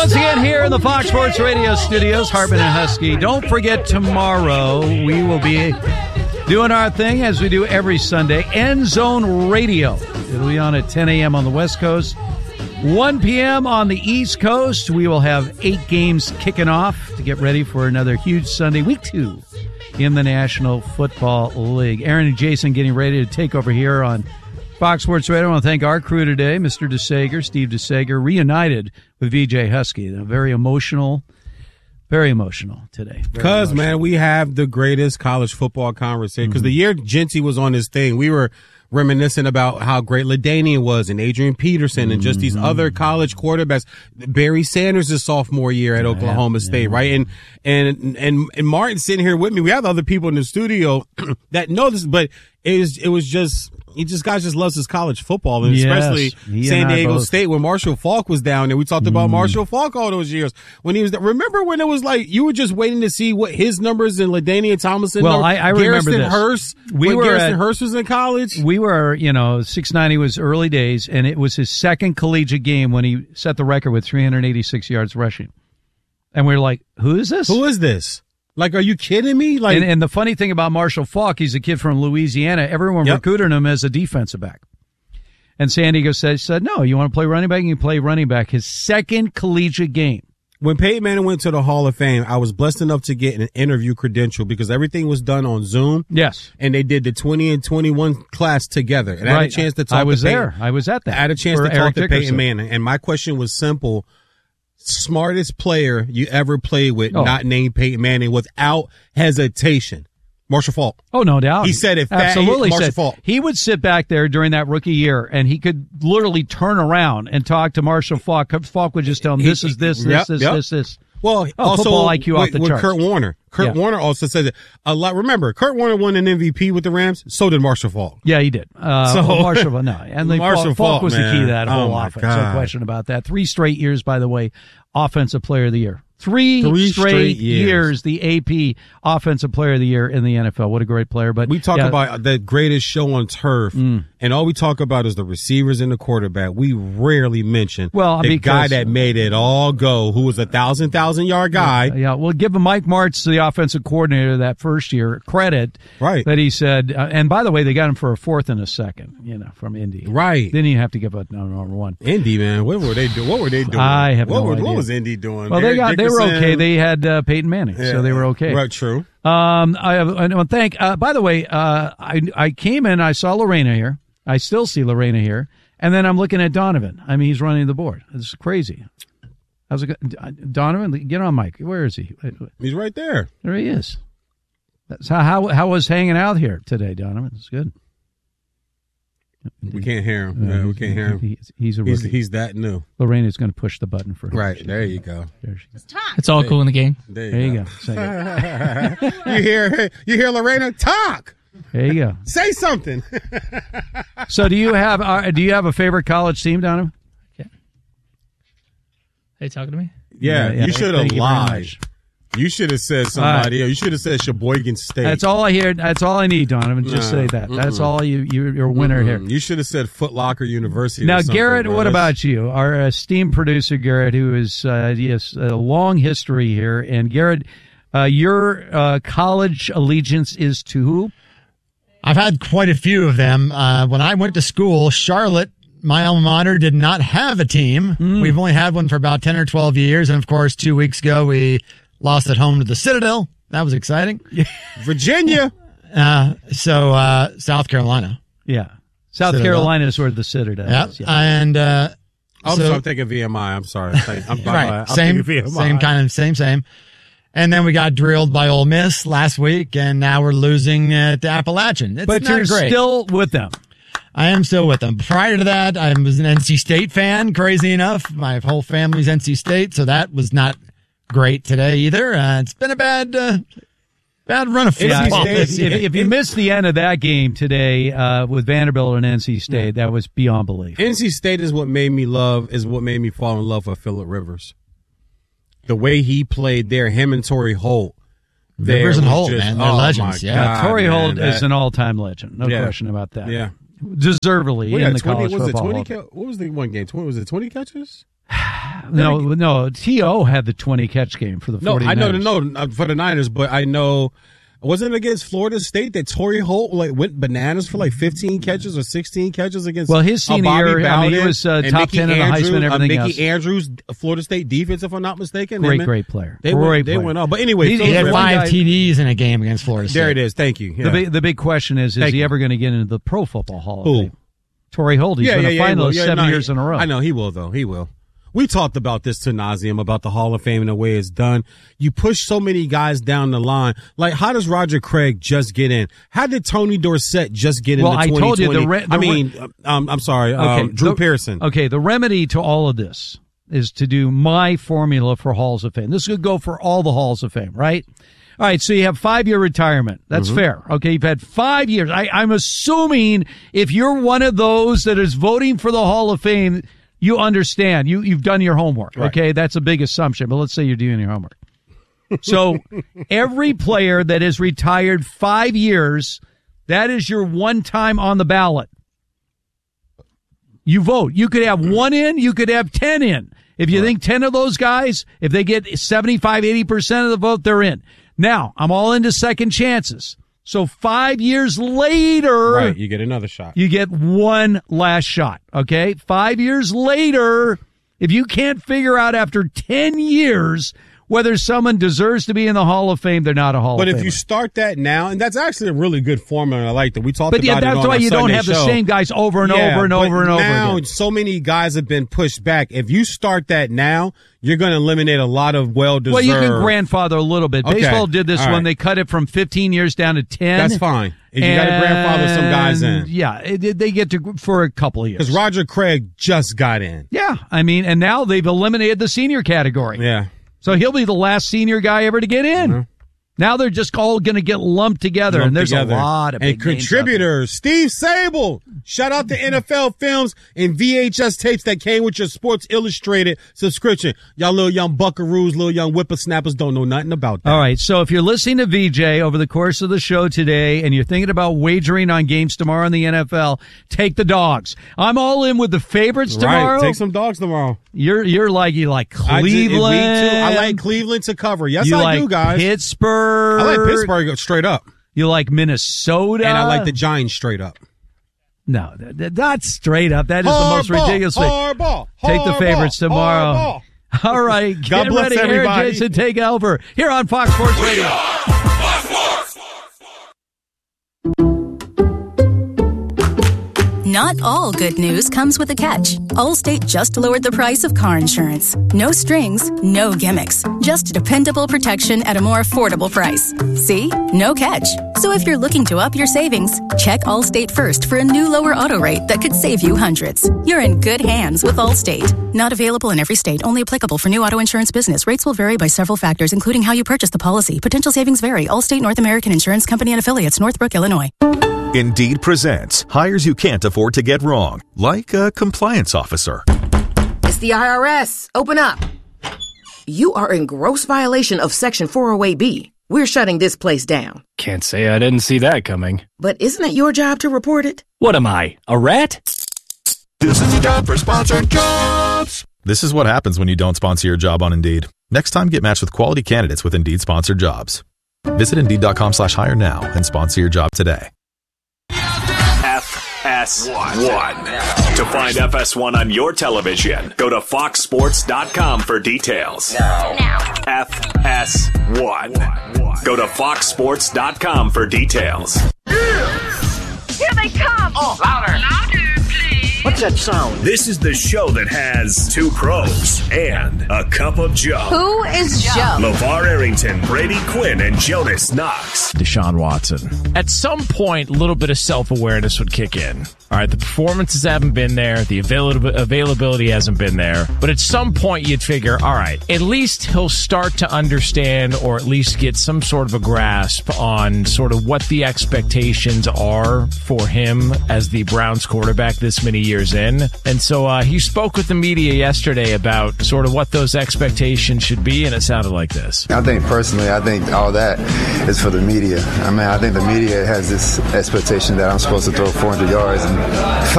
Once again, here in the Fox Sports Radio studios, Hartman and Husky. Don't forget, tomorrow we will be doing our thing as we do every Sunday, End Zone Radio. It'll be on at 10 a.m. on the West Coast, 1 p.m. on the East Coast. We will have 8 games kicking off to get ready for another huge Sunday, week 2 in the National Football League. Aaron and Jason getting ready to take over here on Fox Sports Radio. I want to thank our crew today, Mr. DeSager, Steve DeSager, reunited with VJ Husky. Very emotional today. Because, man, we have the greatest college football conversation. Because the year Jincy was on his thing, we were reminiscing about how great LaDainian was and Adrian Peterson and just these other college quarterbacks. Barry Sanders' sophomore year at Oklahoma State, right? And Martin sitting here with me. We have other people in the studio that know this, but it was just. Guys just loves his college football, and especially San Diego State when Marshall Faulk was down there. We talked about Marshall Faulk all those years when he was there. Remember when it was like you were just waiting to see what his numbers and LaDainian Tomlinson. Well, I remember Garrison this. Hurst. Garrison Hurst was in college. We were, 690 was early days, and it was his second collegiate game when he set the record with 386 yards rushing. And we were like, "Who is this? Who is this?" Like, are you kidding me? Like, and the funny thing about Marshall Faulk, he's a kid from Louisiana. Everyone recruited him as a defensive back. And San Diego said, no, you want to play running back? You can play running back. His second collegiate game. When Peyton Manning went to the Hall of Fame, I was blessed enough to get an interview credential because everything was done on Zoom. Yes. And they did the 20 and 21 class together. And I had a chance to talk to Peyton. I was there. I was at that. I had a chance to talk to Peyton Manning. And my question was simple. Smartest player you ever played with, not named Peyton Manning, without hesitation. Marshall Faulk. Oh, no doubt. He said it. Absolutely. Marshall Faulk. He would sit back there during that rookie year, and he could literally turn around and talk to Marshall Faulk. Faulk would just tell him, this is this. Well, also football IQ off the charts. Kurt Warner. Kurt Warner also said it a lot. Remember, Kurt Warner won an MVP with the Rams. So did Marshall Faulk. Yeah, he did. Marshall, no. And Faulk was the key to that whole offense. No question about that. 3 straight years, by the way, Offensive Player of the Year. Three straight years, the AP Offensive Player of the Year in the NFL. What a great player. But we talk about the greatest show on turf, and all we talk about is the receivers and the quarterback. We rarely mention the guy that made it all go, who was a 1,000-yard guy. We'll give Mike Martz, the offensive coordinator that first year, credit that he said, and by the way, they got him for a 4th and a 2nd, from Indy. Right. Didn't even have to give up number 1. Indy, man, what were they doing? I have no idea. What was Indy doing? Well, they were okay. They had Peyton Manning, so they were okay. Right, true. I want to thank. By the way, I came in. I saw Lorena here. I still see Lorena here, and then I'm looking at Donovan. I mean, he's running the board. It's crazy. How's it going? Donovan, get on mic. Where is he? He's right there. There he is. That's how was hanging out here today, Donovan? It's good. We can't hear him. We can't hear him. He's a rookie. He's that new. Lorena's going to push the button for him. Right. There you go. There she goes. It's all cool in the game. There you go. You hear Lorena talk. There you go. Say something. So do you have a favorite college team, Donovan? Okay. Hey, talking to me? Yeah. You should have lied. You should have said somebody else. You should have said Sheboygan State. That's all I hear. That's all I need, Donovan. Just say that. That's all you're a winner here. You should have said Foot Locker University. Now, Garrett, what about you? Our esteemed producer, Garrett, who is a long history here. And Garrett, your college allegiance is to who? I've had quite a few of them. When I went to school, Charlotte, my alma mater, did not have a team. We've only had one for about 10 or 12 years. And, of course, 2 weeks ago, we lost at home to the Citadel. That was exciting. Virginia. South Carolina. Yeah. South Carolina is where the Citadel is. Yeah. And I'm thinking VMI. I'm sorry. Right. Same. And then we got drilled by Ole Miss last week, and now we're losing to Appalachian. It's but not you're great. Still with them. I am still with them. Prior to that, I was an NC State fan, crazy enough. My whole family's NC State, so that was not great today either. It's been a bad run of football. If you missed the end of that game today with Vanderbilt and NC State, that was beyond belief. NC State is what made me fall in love with Phillip Rivers. The way he played there, him and Torrey Holt. Rivers and Holt, man, they're legends. Yeah, Torrey Holt is an all-time legend. No question about that. Yeah. Deservedly in the college football. What was the one game? Was it 20 catches? No. T.O. had the 20-catch game for the 49ers. No, for the Niners, but I know, wasn't it against Florida State that Torrey Holt went bananas for 15 catches or 16 catches against? Well, his senior year, he was top 10 in the Heisman and everything else. Mickey Andrews, Florida State defense, if I'm not mistaken. Great player. They went on. But anyway, he had 5 TDs in a game against Florida State. There it is. Thank you. Yeah. The big question is he ever going to get into the Pro Football Hall of Fame? Torrey Holt. He's been a finalist 7 years in a row. I know he will, though. He will. We talked about this to nauseam about the Hall of Fame and the way it's done. You push so many guys down the line. How does Roger Craig just get in? How did Tony Dorsett just get into 2020? I told you Drew Pearson. Okay, the remedy to all of this is to do my formula for Halls of Fame. This could go for all the Halls of Fame, right? All right, so you have 5-year retirement. That's fair. Okay, you've had 5 years. I'm assuming if you're one of those that is voting for the Hall of Fame, you understand. You've done your homework, right. Okay? That's a big assumption, but let's say you're doing your homework. So every player that is retired 5 years, that is your one time on the ballot. You vote. You could have 1 in, you could have 10 in. If you think 10 of those guys, if they get 75, 80% of the vote, they're in. Now, I'm all into second chances. So 5 years later, right, you get another shot. You get one last shot, okay? 5 years later, if you can't figure out after 10 years whether someone deserves to be in the Hall of Fame, they're not a Hall of Famer. But if you start that now, and that's actually a really good formula, I like that. We talked about it on our But that's why you don't have the same guys over and over and over and over again. Now, so many guys have been pushed back. If you start that now, you're going to eliminate a lot of well-deserved. Well, you can grandfather a little bit. Okay. Baseball did this when they cut it from 15 years down to 10. That's fine. If you got to grandfather some guys in. Yeah, they get to for a couple of years. Because Roger Craig just got in. Yeah, and now they've eliminated the senior category. Yeah. So he'll be the last senior guy ever to get in. Mm-hmm. Now they're just all going to get lumped together, and there's a lot of big contributors. Steve Sable, shout out to NFL Films and VHS tapes that came with your Sports Illustrated subscription. Y'all little young buckaroos, little young whippersnappers don't know nothing about that. All right, so if you're listening to VJ over the course of the show today, and you're thinking about wagering on games tomorrow in the NFL, take the dogs. I'm all in with the favorites tomorrow. Right, take some dogs tomorrow. You like Cleveland. Me too. I like Cleveland to cover. Yes, I do, guys. Pittsburgh. I like Pittsburgh straight up. You like Minnesota. And I like the Giants straight up. No, that's straight up. That is the most ridiculous thing. Take the favorites tomorrow. All right. God bless ready, everybody. Aaron Jason, take over here on Fox Sports Radio. Not all good news comes with a catch. Allstate just lowered the price of car insurance. No strings, no gimmicks. Just dependable protection at a more affordable price. See? No catch. So if you're looking to up your savings, check Allstate first for a new lower auto rate that could save you hundreds. You're in good hands with Allstate. Not available in every state. Only applicable for new auto insurance business. Rates will vary by several factors, including how you purchase the policy. Potential savings vary. Allstate North American Insurance Company and Affiliates, Northbrook, Illinois. Indeed presents hires you can't afford to get wrong, like a compliance officer. It's the IRS. Open up. You are in gross violation of Section 408B. We're shutting this place down. Can't say I didn't see that coming. But isn't it your job to report it? What am I, a rat? This is your job for sponsored jobs. This is what happens when you don't sponsor your job on Indeed. Next time, get matched with quality candidates with Indeed sponsored jobs. Visit Indeed.com/hire now and sponsor your job today. FS1. To find FS1 on your television, go to foxsports.com for details. Now. FS1. Go to foxsports.com for details. Here they come! Oh, louder! Louder, please! What's that sound? This is the show that has 2 crows and a cup of Joe. Who is Joe? LeVar Arrington, Brady Quinn, and Jonas Knox. Deshaun Watson. At some point, a little bit of self-awareness would kick in. All right, the performances haven't been there. The availability hasn't been there. But at some point, you'd figure, all right, at least he'll start to understand or at least get some sort of a grasp on sort of what the expectations are for him as the Browns quarterback this many years in. And so he spoke with the media yesterday about sort of what those expectations should be, and it sounded like this. I think all that is for the media. I think the media has this expectation that I'm supposed to throw 400 yards and